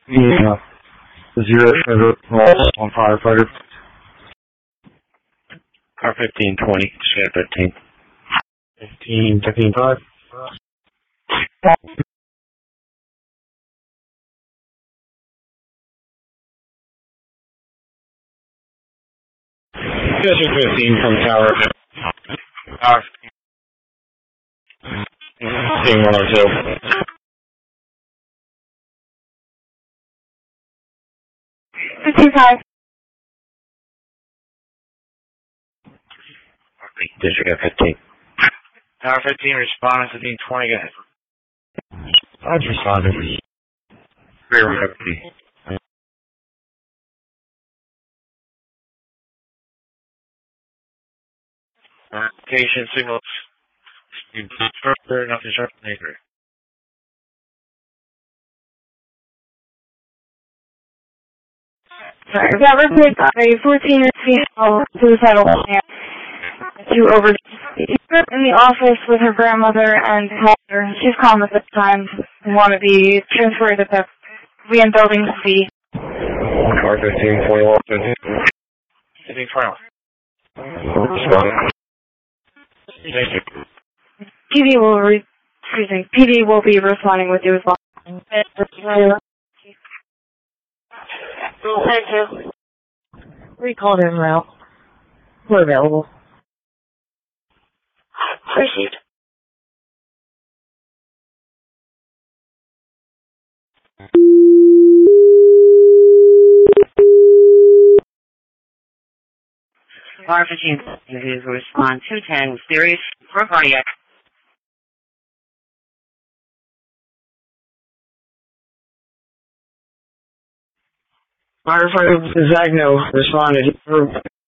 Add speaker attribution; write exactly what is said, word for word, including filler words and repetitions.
Speaker 1: Yeah. Zero zero on firefighter.
Speaker 2: Car fifteen twenty, share fifteen.
Speaker 1: Fifteen, fifteen five.
Speaker 2: fifteen from tower. Tower. Seeing one oh two.
Speaker 3: fifteen five.
Speaker 2: District fifteen. Tower fifteen, responding to fifteen twenty, guys.
Speaker 1: I just responded.
Speaker 2: Rear fifty. Application signals. Further enough to sharp neighbor.
Speaker 3: Sorry, that replaced a fourteen female suicidal man to over in the office with her grandmother and her. She's calm at this time. Want to be transferred to the we in building C.
Speaker 2: Car fifteen twenty-one. fifteen twenty-one. Responding. Thank you.
Speaker 3: P D will re excuse me. P D will be responding with you as well. Thank you.
Speaker 4: Recall to Israel. We're available.
Speaker 3: Received.
Speaker 5: Car fifteen is respond two ten serious for cardiac.
Speaker 4: Firefighter Zagno responded.